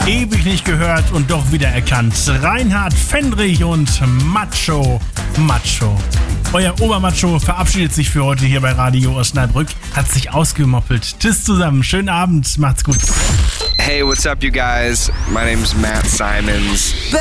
Ewig nicht gehört und doch wieder erkannt. Reinhard Fendrich und Macho. Euer Obermacho verabschiedet sich für heute hier bei Radio Osnabrück. Hat sich ausgemoppelt. Tschüss zusammen. Schönen Abend. Macht's gut. Hey, what's up, you guys? My name's Matt Simons.